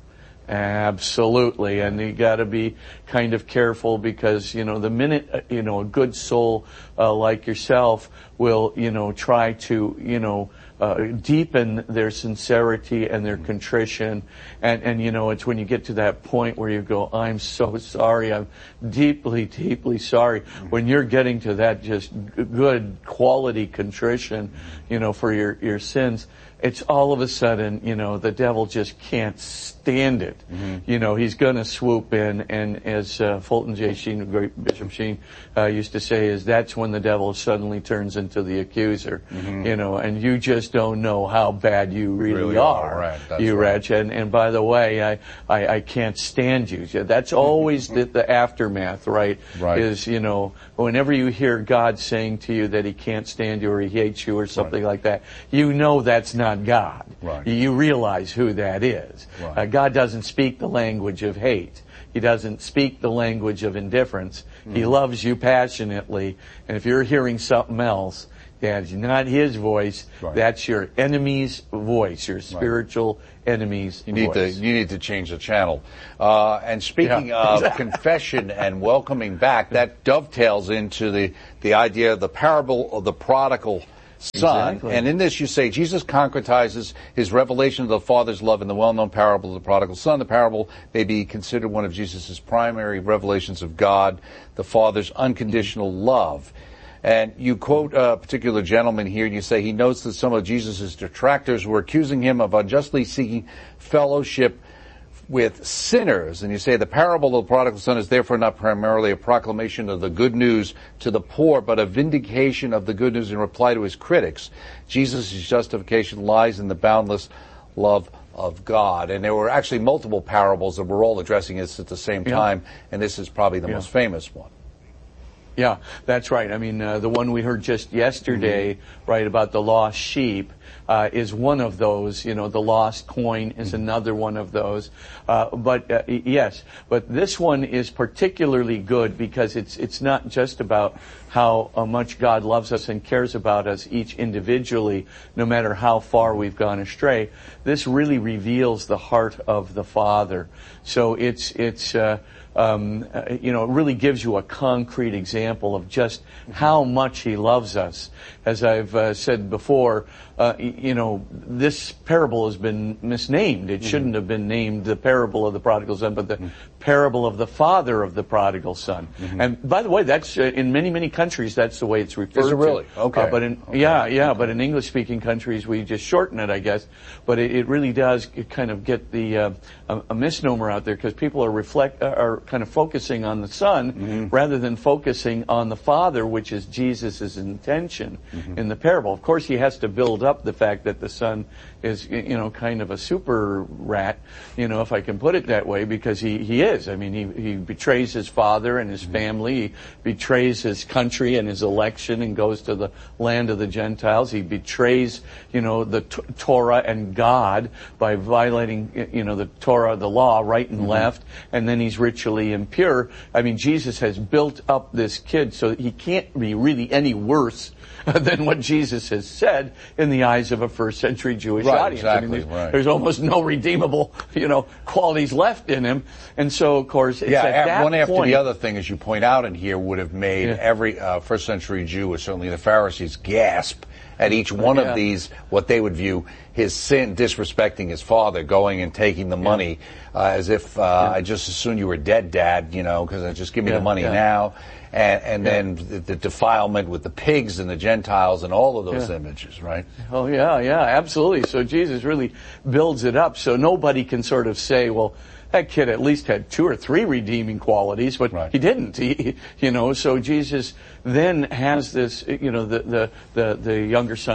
Absolutely, and you got to be kind of careful because, you know, the minute, uh, you know, a good soul uh, like yourself will, you know, try to, you know, uh, deepen their sincerity and their contrition, and, and, you know, it's when you get to that point where you go, I'm so sorry, I'm deeply, deeply sorry. When you're getting to that just g- good quality contrition, you know, for your, your sins, it's all of a sudden, you know, the devil just can't stand it. Mm-hmm. You know, he's going to swoop in, and as uh, Fulton J. Sheen, great Bishop Sheen, uh, used to say, is that's when the devil suddenly turns into the accuser. Mm-hmm. You know, and you just don't know how bad you really, really are, are right. That's you right. wretch. And, and by the way, I, I, I can't stand you. That's always the, the aftermath, right? Right. Is, you know, whenever you hear God saying to you that he can't stand you or he hates you or something right. like that, you know that's not God. Right. You realize who that is. Right. Uh, God doesn't speak the language of hate. He doesn't speak the language of indifference. Mm. He loves you passionately. And if you're hearing something else, that's not his voice. Right. That's your enemy's voice, your spiritual right. enemy's you need voice. To, you need to change the channel. Uh, and speaking Yeah. of confession and welcoming back, that dovetails into the, the idea of the parable of the prodigal son. Exactly. And in this you say Jesus concretizes his revelation of the Father's love in the well-known parable of the prodigal son. The parable may be considered one of Jesus' primary revelations of God, the Father's unconditional love. And you quote a particular gentleman here, and you say he notes that some of Jesus' detractors were accusing him of unjustly seeking fellowship with sinners. And you say the parable of the prodigal son is therefore not primarily a proclamation of the good news to the poor, but a vindication of the good news in reply to his critics. Jesus' justification lies in the boundless love of God. And there were actually multiple parables that were all addressing this at the same time, yeah. and this is probably the yeah. most famous one. Yeah, that's right. I mean, uh, the one we heard just yesterday, mm-hmm. right, about the lost sheep, uh, is one of those. You know, the lost coin is mm-hmm. another one of those. Uh, but uh, yes, but this one is particularly good because it's it's not just about how uh, much God loves us and cares about us each individually, no matter how far we've gone astray. This really reveals the heart of the Father. So it's it's. Uh, Um, uh, you know, it really gives you a concrete example of just how much he loves us. As I've uh, said before, uh, you know, this parable has been misnamed. It mm-hmm. shouldn't have been named the parable of the prodigal son, but the mm-hmm. parable of the father of the prodigal son. Mm-hmm. And by the way, that's uh, in many, many countries, that's the way it's referred to. Is it really? To. Okay. Uh, but in, okay. Yeah, yeah, but in English-speaking countries, we just shorten it, I guess. But it, it really does kind of get the uh, a, a misnomer out there because people are reflect uh, are kind of focusing on the son mm-hmm. rather than focusing on the father, which is Jesus' intention mm-hmm. in the parable. Of course, he has to build up the fact that the son is, you know, kind of a super rat, you know, if I can put it that way, because he, he is. I mean, he, he betrays his father and his mm-hmm. family. He betrays his country and his election and goes to the land of the Gentiles. He betrays, you know, the t- Torah and God by violating, you know, the Torah, the law, right and mm-hmm. left, and then he's ritually impure. I mean, Jesus has built up this kid so that he can't be really any worse than what Jesus has said in the eyes of a first century Jewish right, audience. Exactly, I mean, there's, right. there's almost no redeemable, you know, qualities left in him. And so, of course, it's yeah, at that one after point, the other thing, as you point out in here, would have made yeah. every uh, first century Jew, or certainly the Pharisees, gasp at each one yeah. of these, what they would view his sin, disrespecting his father, going and taking the money yeah. uh, as if uh, yeah. I just assumed you were dead, Dad, you know, because just give me yeah, the money yeah. now. And, and yeah. then the, the defilement with the pigs and the Gentiles and all of those yeah. images, right? Oh, yeah, yeah, absolutely. So Jesus really builds it up so nobody can sort of say, well, that kid at least had two or three redeeming qualities, but right. he didn't. He, you know, so Jesus then has this, you know, the the the, the younger son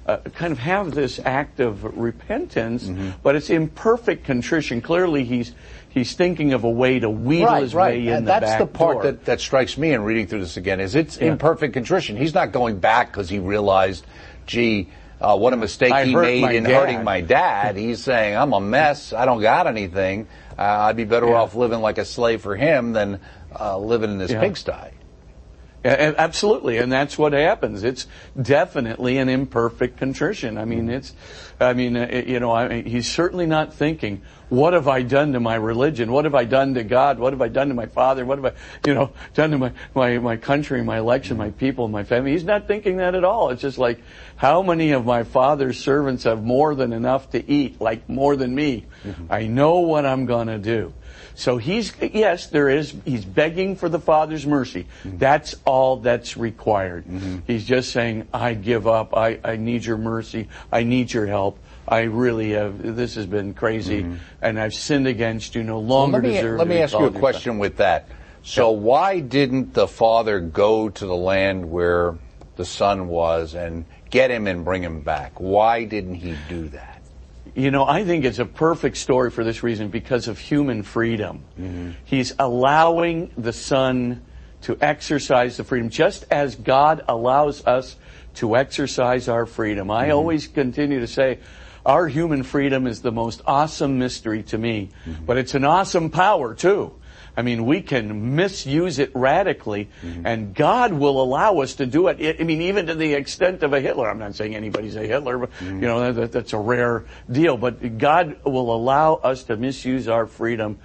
uh, kind of have this act of repentance, Mm-hmm. but it's imperfect contrition. Clearly, he's he's thinking of a way to wheedle Right, his right. way in And the that's back the part door. that, that strikes me in reading through this again, is it's Yeah. imperfect contrition. He's not going back because he realized, gee, uh, what a mistake I he hurt made my in dad. hurting my dad. He's saying, I'm a mess. I don't got anything. Uh, I'd be better Yeah. off living like a slave for him than uh, living in this Yeah. pigsty. Yeah, and absolutely, and that's what happens. It's definitely an imperfect contrition. I mean, it's, I mean, uh, you know, I mean, he's certainly not thinking, what have I done to my religion? What have I done to God? What have I done to my father? What have I, you know, done to my, my, my country, my election, my people, my family? He's not thinking that at all. It's just like, how many of my father's servants have more than enough to eat, like more than me? Mm-hmm. I know what I'm going to do. So he's, yes, there is, he's begging for the Father's mercy. Mm-hmm. That's all that's required. Mm-hmm. He's just saying, I give up. I, I need your mercy. I need your help. I really have, this has been crazy, mm-hmm. and I've sinned against you, no longer well, let me, deserve Let me ask you a question son. with that. So yeah. why didn't the father go to the land where the son was and get him and bring him back? Why didn't he do that? You know, I think it's a perfect story for this reason, because of human freedom. Mm-hmm. He's allowing the son to exercise the freedom, just as God allows us to exercise our freedom. I mm-hmm. always continue to say, our human freedom is the most awesome mystery to me, mm-hmm. but it's an awesome power too. I mean, we can misuse it radically, mm-hmm. and God will allow us to do it. I mean, even to the extent of a Hitler. I'm not saying anybody's a Hitler, but, mm-hmm. you know, that, that's a rare deal. But God will allow us to misuse our freedom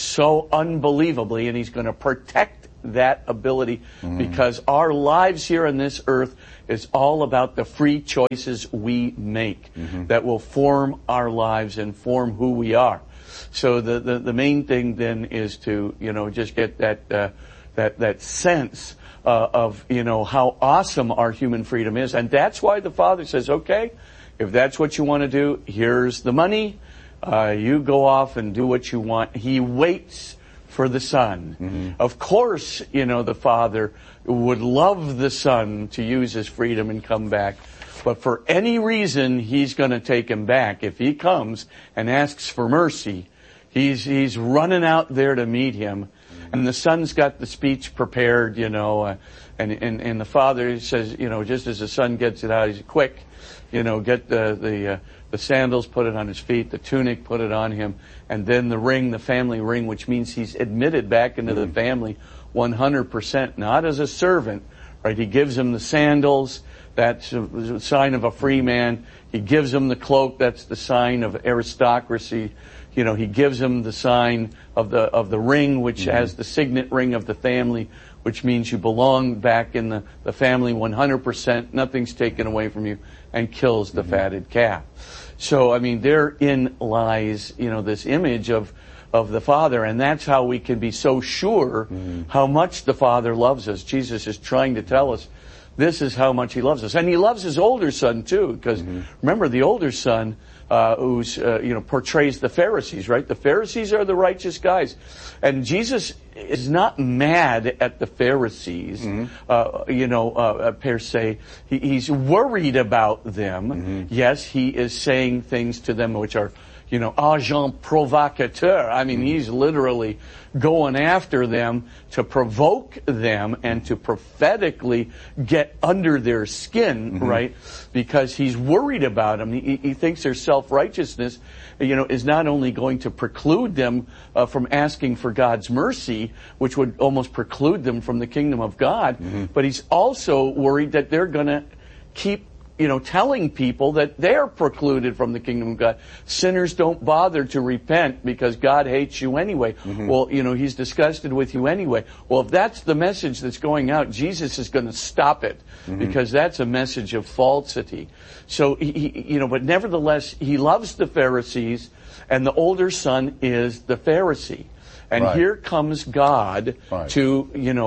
so unbelievably, and He's going to protect that ability, mm-hmm. because our lives here on this earth is all about the free choices we make, mm-hmm. that will form our lives and form who we are. So the, the, the main thing then is to, you know, just get that, uh, that, that sense, uh, of, you know, how awesome our human freedom is. And that's why the Father says, okay, if that's what you want to do, here's the money. Uh, you go off and do what you want. He waits for the Son. Mm-hmm. Of course, you know, the Father would love the Son to use his freedom and come back. But for any reason, he's going to take him back. If he comes and asks for mercy, he's he's running out there to meet him. Mm-hmm. And the son's got the speech prepared, you know, uh, and, and, and the father says, you know, just as the son gets it out, he's quick, you know, get the, the, uh, the sandals, put it on his feet, the tunic, put it on him, and then the ring, the family ring, which means he's admitted back into mm-hmm. the family one hundred percent, not as a servant, right? He gives him the sandals. That's a sign of a free man. He gives him the cloak. That's the sign of aristocracy. You know, he gives him the sign of the of the ring, which mm-hmm. has the signet ring of the family, which means you belong back in the, the family one hundred percent. Nothing's taken away from you, and kills the mm-hmm. fatted calf. So, I mean, therein lies, you know, this image of of the Father, and that's how we can be so sure mm-hmm. how much the Father loves us. Jesus is trying to tell us, this is how much He loves us. And He loves His older son, too, because mm-hmm. remember, the older son, uh, who's, uh, you know, portrays the Pharisees, right? The Pharisees are the righteous guys. And Jesus is not mad at the Pharisees, mm-hmm. uh, you know, uh, per se. He, he's worried about them. Mm-hmm. Yes, He is saying things to them which are, you know, agent provocateur. I mean, he's literally going after them to provoke them and to prophetically get under their skin, mm-hmm. right? Because he's worried about them. He, he thinks their self-righteousness, you know, is not only going to preclude them uh, from asking for God's mercy, which would almost preclude them from the kingdom of God, mm-hmm. but he's also worried that they're going to keep you know, telling people that they're precluded from the kingdom of God. Sinners don't bother to repent because God hates you anyway. Mm-hmm. Well, you know, He's disgusted with you anyway. Well, if that's the message that's going out, Jesus is going to stop it mm-hmm. because that's a message of falsity. So, he, he, you know, but nevertheless, He loves the Pharisees, and the older son is the Pharisee. And right. here comes God right. to, you know,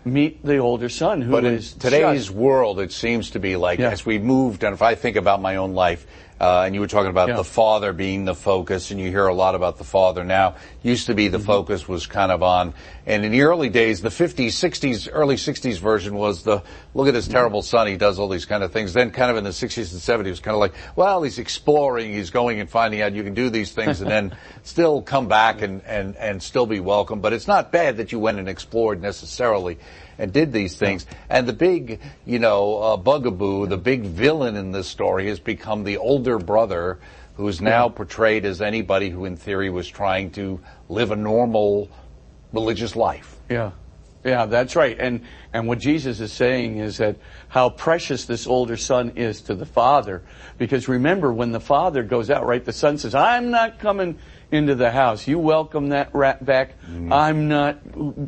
meet the older son, who but in is today's just, world, it seems to be like, yeah. as we moved, and if I think about my own life, uh, and you were talking about yeah. the father being the focus, and you hear a lot about the father now. Used to be the mm-hmm. focus was kind of on, and in the early days, the fifties, sixties, early sixties version was the, look at this terrible son, he does all these kind of things. Then kind of in the sixties and seventies, it was kind of like, well, he's exploring, he's going and finding out you can do these things, and then still come back and, and, and still be welcome. But it's not bad that you went and explored necessarily and did these things. And the big, you know, uh, bugaboo, the big villain in this story has become the older brother, who is now yeah. portrayed as anybody who in theory was trying to live a normal religious life. Yeah. Yeah, that's right. And and what Jesus is saying is that how precious this older son is to the father. Because remember, when the father goes out, right, the son says, I'm not coming into the house. You welcome that rat back. Mm-hmm. I'm not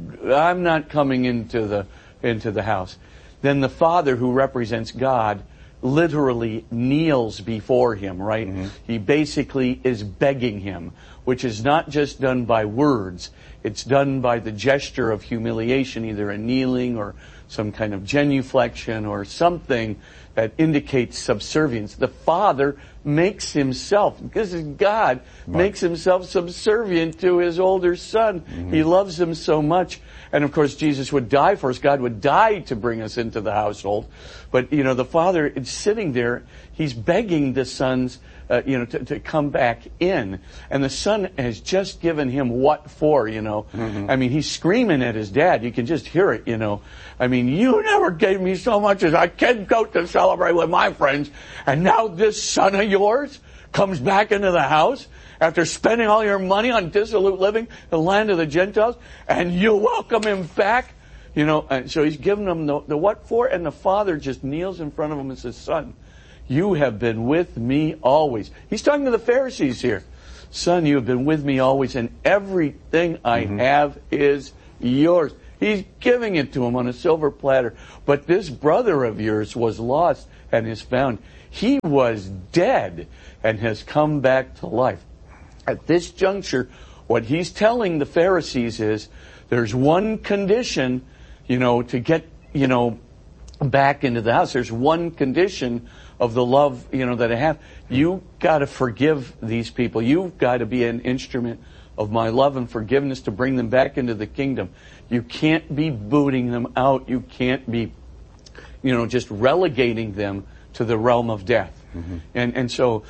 I'm not coming into the into the house. Then the father, who represents God, literally kneels before him, right? Mm-hmm. He basically is begging him, which is not just done by words. It's done by the gesture of humiliation, either a kneeling or some kind of genuflection or something that indicates subservience. The father makes himself, because God right. makes himself subservient to his older son. Mm-hmm. He loves him so much. And of course, Jesus would die for us. God would die to bring us into the household. But, you know, the father is sitting there. He's begging the sons, uh, you know, to, to come back in. And the son has just given him what for, you know. Mm-hmm. I mean, he's screaming at his dad. You can just hear it, you know. I mean, you never gave me so much as I can go to celebrate with my friends. And now this son of yours comes back into the house after spending all your money on dissolute living, the land of the Gentiles, and you welcome him back. You know, and so he's giving them the, the what for, and the father just kneels in front of him and says, son, you have been with me always. He's talking to the Pharisees here. Son, you have been with me always, and everything I mm-hmm. have is yours. He's giving it to him on a silver platter. But this brother of yours was lost and is found. He was dead and has come back to life. At this juncture, what he's telling the Pharisees is, there's one condition, you know, to get, you know, back into the house. There's one condition of the love, you know, that I have. You got to forgive these people. You've got to be an instrument of my love and forgiveness to bring them back into the kingdom. You can't be booting them out. You can't be, you know, just relegating them to the realm of death. Mm-hmm. And and so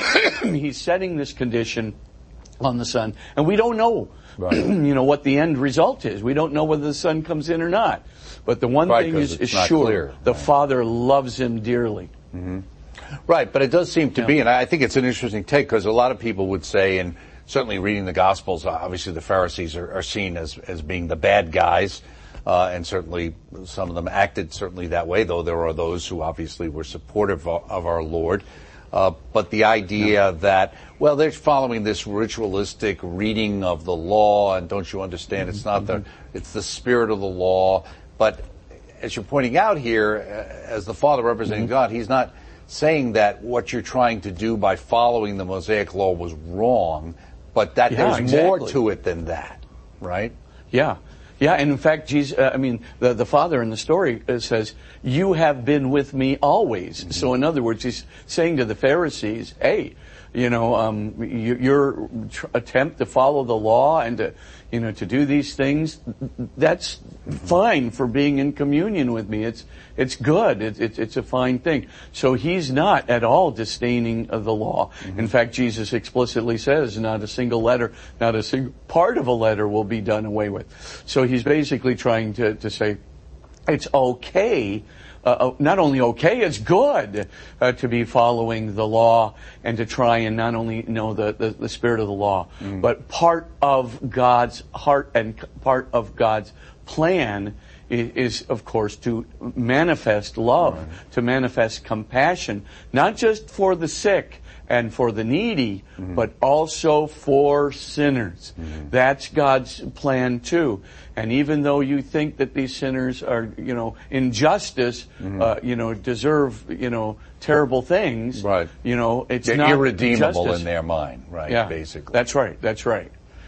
he's setting this condition on the son, and we don't know, right. you know, what the end result is. We don't know whether the son comes in or not. But the one right, thing is, is sure, clear: the right. father loves him dearly. Mm-hmm. Right, but it does seem to yeah. be, and I think it's an interesting take, because a lot of people would say, and certainly reading the Gospels, obviously the Pharisees are, are seen as as being the bad guys. Uh, and certainly some of them acted certainly that way, though there are those who obviously were supportive of, of our Lord. Uh, but the idea yeah. that, well, they're following this ritualistic reading of the law, and don't you understand, mm-hmm. it's not the, it's the spirit of the law. But as you're pointing out here, as the Father representing mm-hmm. God, he's not saying that what you're trying to do by following the Mosaic law was wrong, but that yeah, there's exactly. more to it than that, right? Yeah. Yeah, and in fact, Jesus, uh, I mean, the, the father in the story uh, says, you have been with me always. Mm-hmm. So in other words, he's saying to the Pharisees, hey, you know, um, you, your tr- attempt to follow the law and to, you know, to do these things, that's mm-hmm. fine for being in communion with me. It's it's good. It, it, it's a fine thing. So he's not at all disdaining of the law. Mm-hmm. In fact, Jesus explicitly says, not a single letter, not a single part of a letter will be done away with. So he's basically trying to, to say, it's okay, uh, not only okay, it's good uh, to be following the law and to try and not only know the, the, the spirit of the law, mm. but part of God's heart and part of God's plan is, is of course, to manifest love, right. to manifest compassion, not just for the sick and for the needy, mm-hmm. but also for sinners. Mm-hmm. That's God's plan too. And even though you think that these sinners are, you know, injustice, mm-hmm. uh, you know, deserve, you know, terrible things, right. you know, it's They're not irredeemable justice. in their mind, right, yeah, basically. That's right, that's right.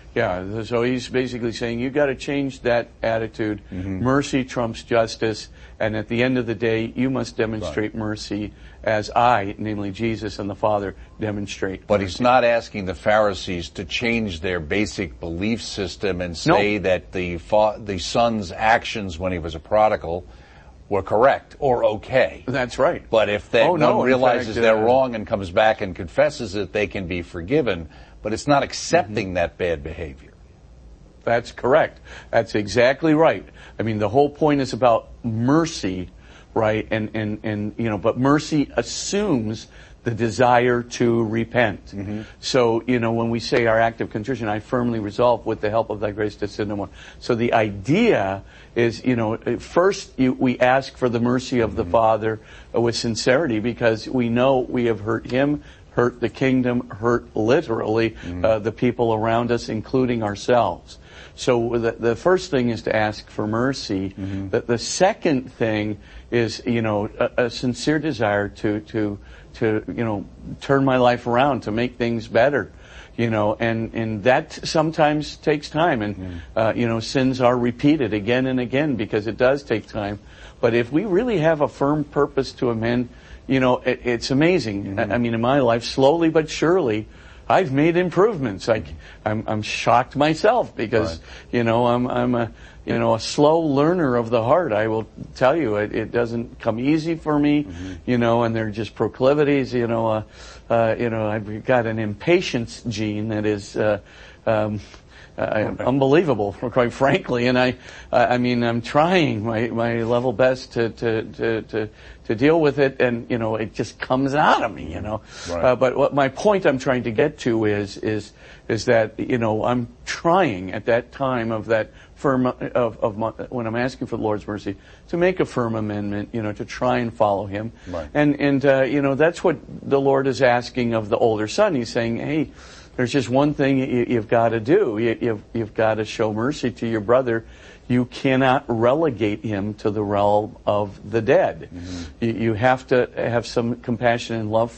Yeah, so he's basically saying you got to change that attitude. Mm-hmm. Mercy trumps justice, and at the end of the day, you must demonstrate right. mercy as I, namely Jesus and the Father, demonstrate. But mercy. He's not asking the Pharisees to change their basic belief system and say no. that the fa- the son's actions when he was a prodigal were correct or okay. That's right. But if that oh, one no, realizes fact, they're uh, wrong and comes back and confesses it, they can be forgiven. But it's not accepting mm-hmm. that bad behavior. That's correct. That's exactly right. I mean, the whole point is about mercy, right? And, and, and you know, but mercy assumes the desire to repent. Mm-hmm. So, you know, when we say our act of contrition, I firmly resolve with the help of thy grace to sin no more. So the idea is, you know, first you, we ask for the mercy of mm-hmm. the Father uh, with sincerity, because we know we have hurt him, hurt the kingdom, hurt literally mm-hmm. uh, the people around us, including ourselves. So the, the first thing is to ask for mercy. Mm-hmm. The, the second thing is, you know, a, a sincere desire to, to, to, you know, turn my life around, to make things better, you know, and, and that sometimes takes time. And, mm. uh, you know, sins are repeated again and again because it does take time. But if we really have a firm purpose to amend, you know, it, it's amazing. Mm-hmm. I, I mean, in my life, slowly but surely, I've made improvements. I, I'm, I'm shocked myself because, right. you know, I'm, I'm a, you know, a slow learner of the heart. I will tell you, it, it doesn't come easy for me, mm-hmm. you know, and they're just proclivities, you know, uh, uh, you know, I've got an impatience gene that is, uh, um, Uh, unbelievable, quite frankly, and I, I mean, I'm trying my, my level best to, to, to, to, to deal with it, and, you know, it just comes out of me, you know. Right. Uh, but what my point I'm trying to get to is, is, is that, you know, I'm trying at that time of that firm, of, of my, when I'm asking for the Lord's mercy, to make a firm amendment, you know, to try and follow Him. Right. And, and, uh, you know, that's what the Lord is asking of the older son. He's saying, hey, there's just one thing you, you've got to do. You, you've, you've got to show mercy to your brother. You cannot relegate him to the realm of the dead. Mm-hmm. You, you have to have some compassion and love